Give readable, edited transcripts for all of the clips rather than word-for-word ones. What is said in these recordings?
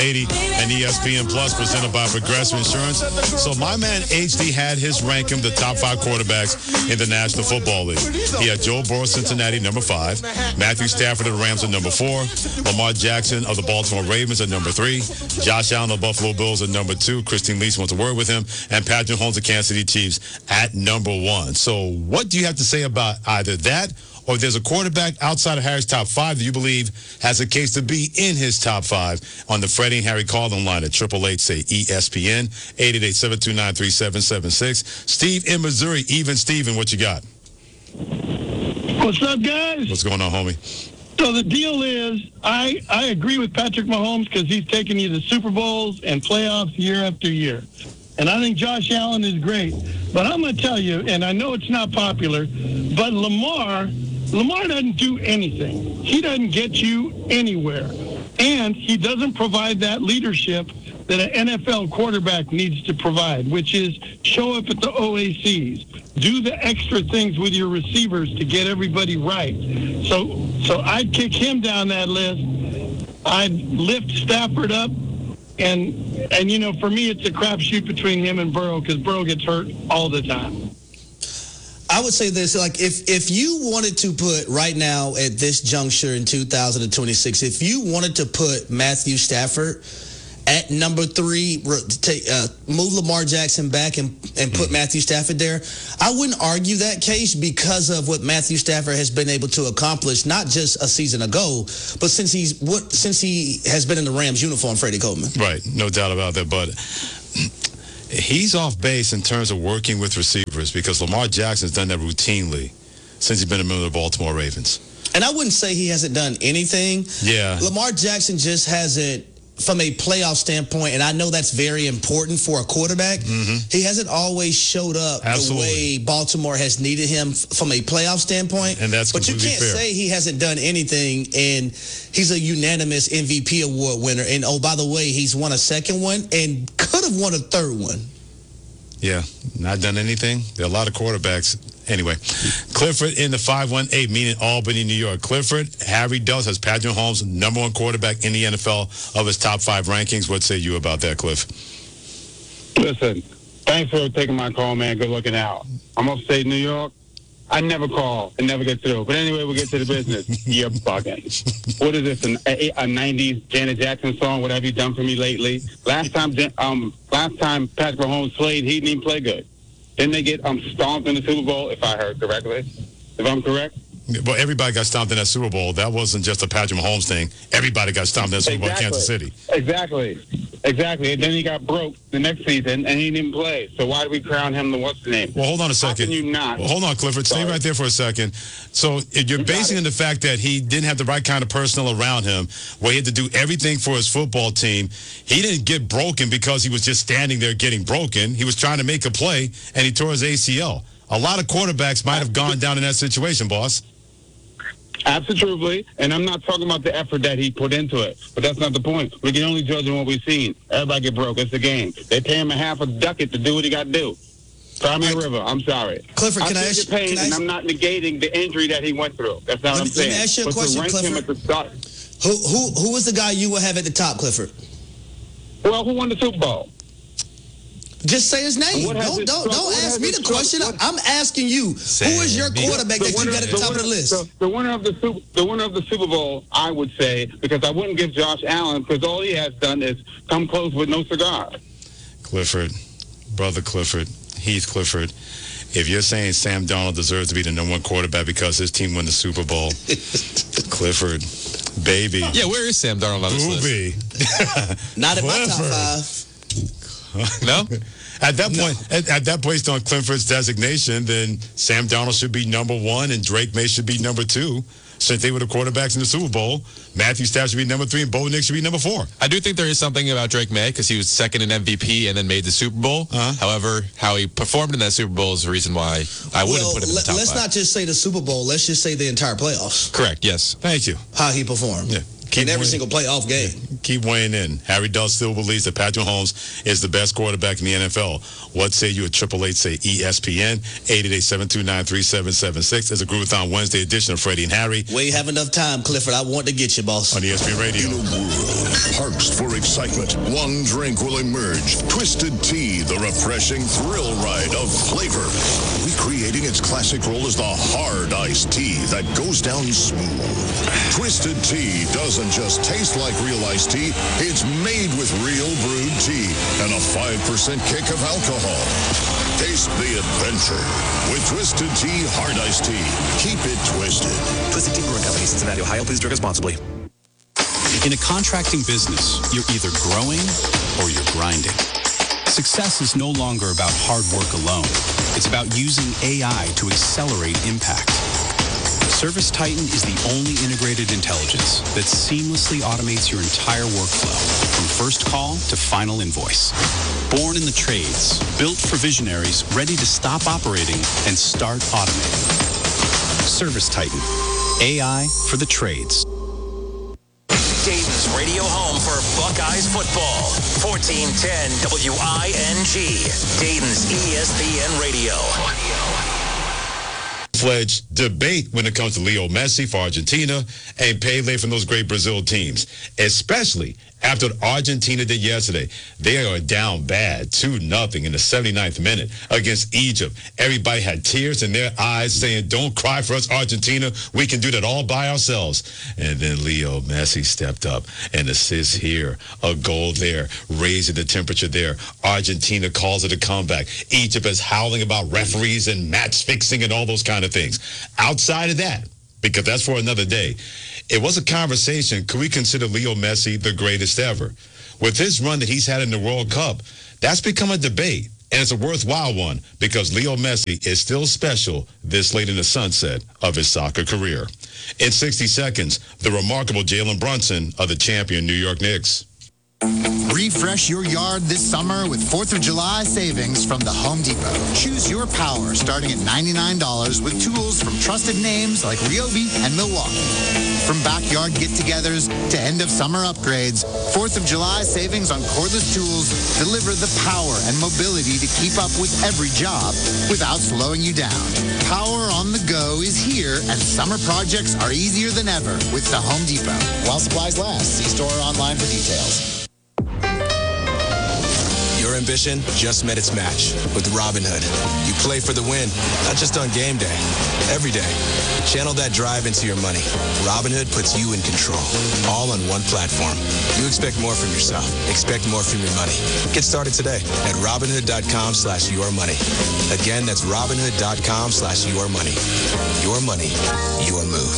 80 and ESPN Plus presented by Progressive Insurance. So my man HD had his ranking the top 5 quarterbacks in the National Football League. He had Joe Burrow, Cincinnati, number 5. Matthew Stafford of the Rams at number 4. Lamar Jackson of the Baltimore Ravens at number 3. Josh Allen of the Buffalo Bills at number 2. Christine Leach wants to work with him. And Patrick Mahomes of Kansas City Chiefs at number 1. So what do you have to say about either that, or if there's a quarterback outside of Harry's top 5 that you believe has a case to be in his top 5 on the Freddie and Harry call-in line at 888-SAY-ESPN, 888-729-3776. Steve in Missouri. Even Steven, what you got? What's up, guys? What's going on, homie? So the deal is, I agree with Patrick Mahomes because he's taken you to Super Bowls and playoffs year after year. And I think Josh Allen is great. But I'm going to tell you, and I know it's not popular, but Lamar doesn't do anything. He doesn't get you anywhere. And he doesn't provide that leadership that an NFL quarterback needs to provide, which is show up at the OACs, do the extra things with your receivers to get everybody right. So I'd kick him down that list. I'd lift Stafford up. And you know, for me, it's a crapshoot between him and Burrow because Burrow gets hurt all the time. I would say this, like, if you wanted to put right now at this juncture in 2026, if you wanted to put Matthew Stafford at number 3, move Lamar Jackson back and put Matthew Stafford there, I wouldn't argue that case because of what Matthew Stafford has been able to accomplish, not just a season ago, but since he has been in the Rams uniform, Freddie Coleman. Right, no doubt about that, but he's off base in terms of working with receivers because Lamar Jackson's done that routinely since he's been a member of the Baltimore Ravens. And I wouldn't say he hasn't done anything. Yeah. Lamar Jackson just hasn't, from a playoff standpoint, and I know that's very important for a quarterback, he hasn't always showed up the way Baltimore has needed him from a playoff standpoint. And that's but you can't fair. say he hasn't done anything, and he's a unanimous MVP award winner. And, oh, by the way, he's won a second one and could have won a third one. Yeah, not done anything. There are a lot of quarterbacks. Anyway, Clifford in the 518, meaning Albany, New York. Clifford, Harry Dulles has Patrick Mahomes, number 1 quarterback in the NFL of his top 5 rankings. What say you about that, Cliff? Listen, thanks for taking my call, man. Good looking out. I'm upstate New York. I never call and never get through. But anyway, we'll get to the business. You're bugging. What is this, a 90s Janet Jackson song? What have you done for me lately? Last time Patrick Mahomes played, he didn't even play good. Didn't they get stomped in the Super Bowl, if I heard correctly? If I'm correct? Well, everybody got stomped in that Super Bowl. That wasn't just a Patrick Mahomes thing. Everybody got stomped in that Super Bowl in Kansas City. Exactly. And then he got broke the next season, and he didn't play. So why do we crown him the what's the name? Well, hold on a second. How can you not? Well, hold on, Clifford. Stay right there for a second. So you're basing on the fact that he didn't have the right kind of personnel around him, where he had to do everything for his football team. He didn't get broken because he was just standing there getting broken. He was trying to make a play, and he tore his ACL. A lot of quarterbacks might have gone down in that situation, boss. Absolutely, and I'm not talking about the effort that he put into it, but that's not the point. We can only judge on what we've seen. Everybody get broke. It's the game. They pay him a half a ducat to do what he got to do. Cry me a river. I'm sorry. Clifford, can I ask you? And I'm not negating the injury that he went through. That's not what I'm saying. Let me ask you a question, Clifford. Who was the guy you would have at the top, Clifford? Well, who won the Super Bowl? Just say his name. Don't ask me the question. I'm asking you. Who is your quarterback that you got at the top of the list? The winner of the Super Bowl, I would say, because I wouldn't give Josh Allen because all he has done is come close with no cigar. Clifford, brother Clifford, Heath Clifford. If you're saying Sam Darnold deserves to be the number 1 quarterback because his team won the Super Bowl, Clifford, baby. Yeah, where is Sam Darnold on this list? Not in my top 5. No? At that point, at that place on Clifford's designation, then Sam Darnold should be number 1 and Drake May should be number 2. Since they were the quarterbacks in the Super Bowl, Matthew Stafford should be number 3 and Bo Nix should be number 4. I do think there is something about Drake May because he was second in MVP and then made the Super Bowl. However, how he performed in that Super Bowl is the reason why I wouldn't put him in the top 5. Let's not just say the Super Bowl. Let's just say the entire playoffs. Correct, yes. Thank you. How he performed. Yeah. in every single playoff game. Keep weighing in. Harry Dull still believes that Patrick Mahomes is the best quarterback in the NFL. What say you at 888 say ESPN 888-729-3776? It's a Groovathon Wednesday edition of Freddie and Harry. We have enough time, Clifford. I want to get you, boss. On ESPN Radio. In a world parched for excitement, one drink will emerge. Twisted Tea, the refreshing thrill ride of flavor. Recreating its classic role as the hard iced tea that goes down smooth. Twisted Tea doesn't just taste like real iced tea, it's made with real brewed tea and a 5% kick of alcohol. Taste the adventure with Twisted Tea Hard Iced Tea. Keep it twisted. Twisted Tea Brewing Company, Cincinnati, Ohio. Please drink responsibly. In a contracting business, you're either growing or you're grinding. Success is no longer about hard work alone. It's about using AI to accelerate impact. ServiceTitan is the only integrated intelligence that seamlessly automates your entire workflow, from first call to final invoice. Born in the trades, built for visionaries ready to stop operating and start automating. ServiceTitan, AI for the trades. Dayton's radio home for Buckeyes football. 1410 WING. Dayton's ESPN Radio. Fledged debate when it comes to Leo Messi for Argentina and Pele from those great Brazil teams, especially after what Argentina did yesterday. They are down bad 2-0 in the 79th minute against Egypt. Everybody had tears in their eyes saying, don't cry for us, Argentina. We can do that all by ourselves. And then Leo Messi stepped up, and assist here, a goal there, raising the temperature there. Argentina calls it a comeback. Egypt is howling about referees and match fixing and all those kind of things. Outside of that, because that's for another day, it was a conversation. Could we consider Leo Messi the greatest ever? With his run that he's had in the World Cup, that's become a debate. And it's a worthwhile one because Leo Messi is still special this late in the sunset of his soccer career. In 60 seconds, the remarkable Jalen Brunson of the champion New York Knicks. Refresh your yard this summer with 4th of July savings from the Home Depot. Choose your power starting at $99 with tools from trusted names like Ryobi and Milwaukee. From backyard get-togethers to end-of-summer upgrades, 4th of July savings on cordless tools deliver the power and mobility to keep up with every job without slowing you down. Power on the go is here, and summer projects are easier than ever with the Home Depot. While supplies last, see store or online for details. Your ambition just met its match with Robinhood. You play for the win, not just on game day, every day. Channel that drive into your money. Robinhood puts you in control, all on one platform. You expect more from yourself. Expect more from your money. Get started today at Robinhood.com/yourmoney. Again, that's Robinhood.com/yourmoney. Your money, your move.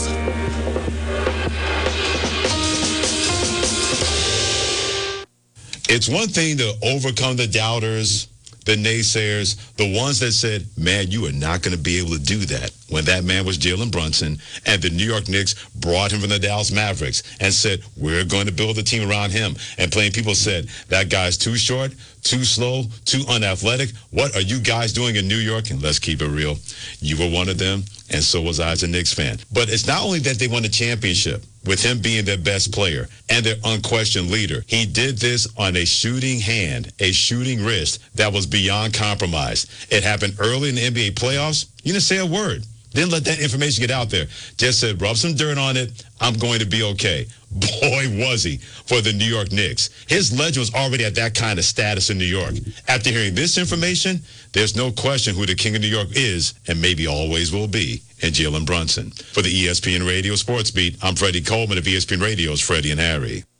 It's one thing to overcome the doubters, the naysayers, the ones that said, man, you are not going to be able to do that. When that man was Jalen Brunson and the New York Knicks brought him from the Dallas Mavericks and said, we're going to build a team around him. And plenty of people said, that guy's too short, too slow, too unathletic. What are you guys doing in New York? And let's keep it real. You were one of them, and so was I as a Knicks fan. But it's not only that they won the championship, with him being their best player and their unquestioned leader. He did this on a shooting hand, a shooting wrist that was beyond compromise. It happened early in the NBA playoffs. You didn't say a word. Didn't let that information get out there. Just said, rub some dirt on it. I'm going to be okay. Boy, was he for the New York Knicks. His legend was already at that kind of status in New York. After hearing this information, there's no question who the king of New York is and maybe always will be, and Jalen Brunson. For the ESPN Radio Sports Beat, I'm Freddie Coleman of ESPN Radio's Freddie and Harry.